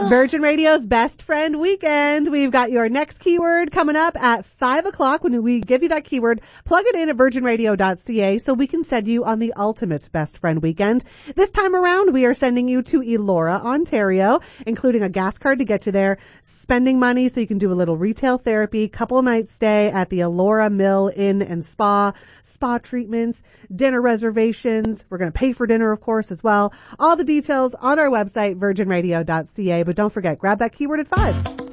Virgin Radio's Best Friend Weekend. We've got your next keyword coming up at 5 o'clock. When we give you that keyword, plug it in at virginradio.ca so we can send you on the ultimate Best Friend Weekend. This time around, we are sending you to Elora, Ontario, including a gas card to get you there, spending money so you can do a little retail therapy, couple nights stay at the Elora Mill Inn and Spa treatments, dinner reservations. We're going to pay for dinner, of course, as well. All the details on our website, virginradio.ca. But don't forget, grab that keyword at 5.